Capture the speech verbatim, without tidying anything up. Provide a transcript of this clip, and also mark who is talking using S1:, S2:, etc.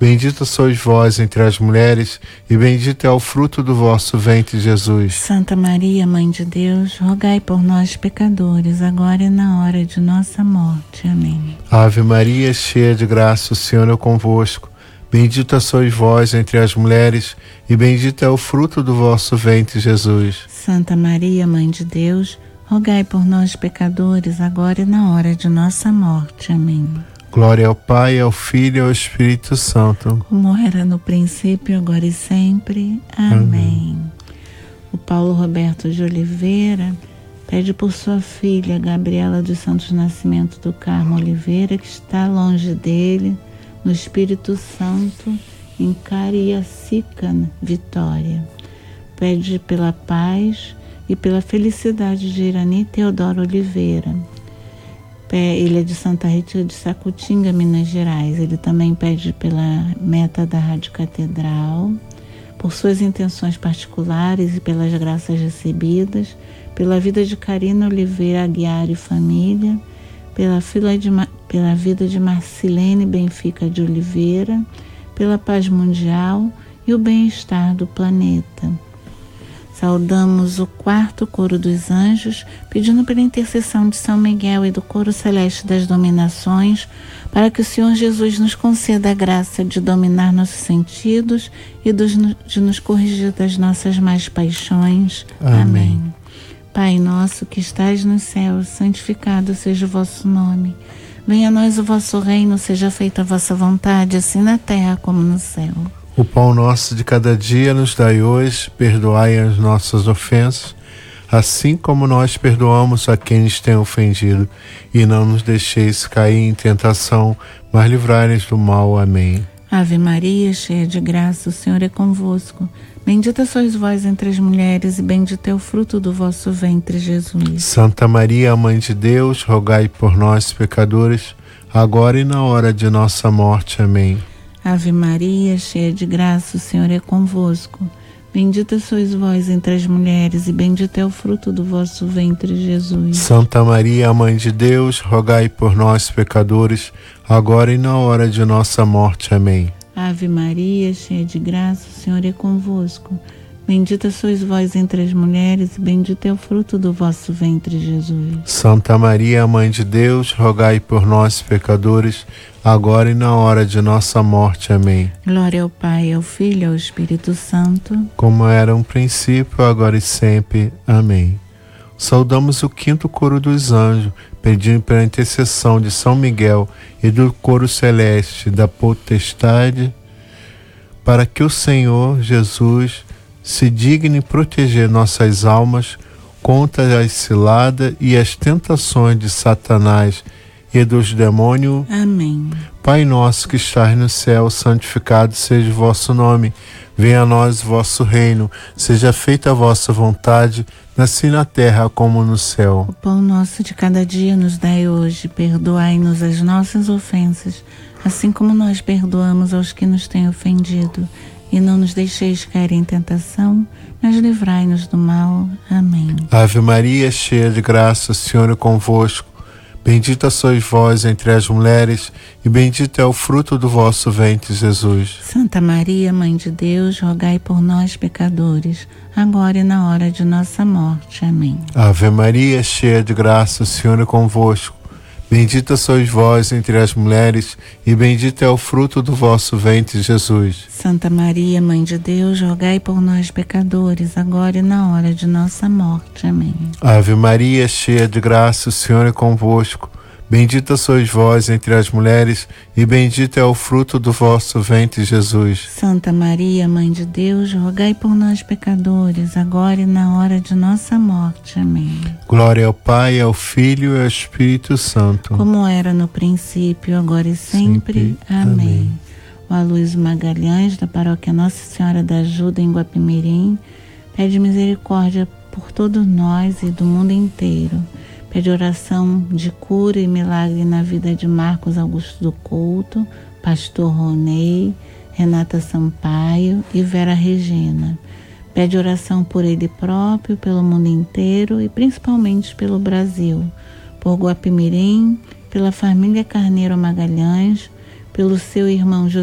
S1: Bendita sois vós entre as mulheres, e bendito é o fruto do vosso ventre, Jesus.
S2: Santa Maria, Mãe de Deus, rogai por nós, pecadores, agora e na hora de nossa morte. Amém.
S1: Ave Maria, cheia de graça, o Senhor é convosco. Bendita sois vós entre as mulheres, e bendito é o fruto do vosso ventre, Jesus.
S2: Santa Maria, Mãe de Deus, rogai por nós, pecadores, agora e na hora de nossa morte. Amém.
S1: Glória ao Pai, ao Filho e ao Espírito Santo.
S2: Como era no princípio, agora e sempre. Amém. Amém. O Paulo Roberto de Oliveira pede por sua filha, Gabriela dos Santos Nascimento do Carmo Oliveira, que está longe dele, no Espírito Santo, em Cariacica, Vitória. Pede pela paz e pela felicidade de Irani Teodoro Oliveira. Ele é de Santa Rita de Sacutinga, Minas Gerais. Ele também pede pela meta da Rádio Catedral, por suas intenções particulares e pelas graças recebidas, pela vida de Karina Oliveira Aguiar e família, pela, fila de, pela vida de Marcilene Benfica de Oliveira, pela paz mundial e o bem-estar do planeta. Saudamos o quarto coro dos anjos, pedindo pela intercessão de São Miguel e do coro celeste das dominações, para que o Senhor Jesus nos conceda a graça de dominar nossos sentidos e dos, de nos corrigir das nossas más paixões.
S1: Amém.
S2: Amém. Pai nosso que estais nos céus, santificado seja o vosso nome. Venha a nós o vosso reino, seja feita a vossa vontade, assim na terra como no céu.
S1: O pão nosso de cada dia nos dai hoje, perdoai as nossas ofensas, assim como nós perdoamos a quem nos tem ofendido, e não nos deixeis cair em tentação, mas livrai-nos do mal. Amém.
S2: Ave Maria, cheia de graça, o Senhor é convosco. Bendita sois vós entre as mulheres, e bendito é o fruto do vosso ventre, Jesus.
S1: Santa Maria, Mãe de Deus, rogai por nós, pecadores, agora e na hora de nossa morte. Amém.
S2: Ave Maria, cheia de graça, o Senhor é convosco. Bendita sois vós entre as mulheres, e bendito é o fruto do vosso ventre, Jesus.
S1: Santa Maria, Mãe de Deus, rogai por nós, pecadores, agora e na hora de nossa morte. Amém.
S2: Ave Maria, cheia de graça, o Senhor é convosco. Bendita sois vós entre as mulheres, e bendito é o fruto do vosso ventre, Jesus.
S1: Santa Maria, Mãe de Deus, rogai por nós, pecadores, agora e na hora de nossa morte. Amém.
S2: Glória ao Pai, ao Filho e ao Espírito Santo,
S1: como era um princípio, agora e sempre. Amém. Saudamos o quinto coro dos anjos, pedindo pela intercessão de São Miguel e do coro celeste da potestade, para que o Senhor Jesus se digne proteger nossas almas contra as ciladas e as tentações de Satanás e dos demônios.
S2: Amém.
S1: Pai nosso que estás no céu, santificado seja o vosso nome. Venha a nós o vosso reino. Seja feita a vossa vontade, assim na terra como no céu.
S2: O pão nosso de cada dia nos dai hoje. Perdoai-nos as nossas ofensas, assim como nós perdoamos aos que nos têm ofendido. E não nos deixeis cair em tentação, mas livrai-nos do mal. Amém.
S1: Ave Maria, cheia de graça, o Senhor é convosco. Bendita sois vós entre as mulheres, e bendito é o fruto do vosso ventre, Jesus.
S2: Santa Maria, Mãe de Deus, rogai por nós, pecadores, agora e na hora de nossa morte. Amém.
S1: Ave Maria, cheia de graça, o Senhor é convosco. Bendita sois vós entre as mulheres, e bendito é o fruto do vosso ventre, Jesus.
S2: Santa Maria, Mãe de Deus, rogai por nós, pecadores, agora e na hora de nossa morte. Amém.
S1: Ave Maria, cheia de graça, o Senhor é convosco. Bendita sois vós entre as mulheres, e bendito é o fruto do vosso ventre, Jesus.
S2: Santa Maria, Mãe de Deus, rogai por nós, pecadores, agora e na hora de nossa morte. Amém.
S1: Glória ao Pai, ao Filho e ao Espírito Santo,
S2: como era no princípio, agora e sempre.
S1: sempre.
S2: Amém.
S1: Amém.
S2: O Aloysio Magalhães, da paróquia Nossa Senhora da Ajuda, em Guapimirim, pede misericórdia por todos nós e do mundo inteiro. Pede oração de cura e milagre na vida de Marcos Augusto do Couto, Pastor Ronei, Renata Sampaio e Vera Regina. Pede oração por ele próprio, pelo mundo inteiro e principalmente pelo Brasil. Por Guapimirim, pela família Carneiro Magalhães, pelo seu irmão José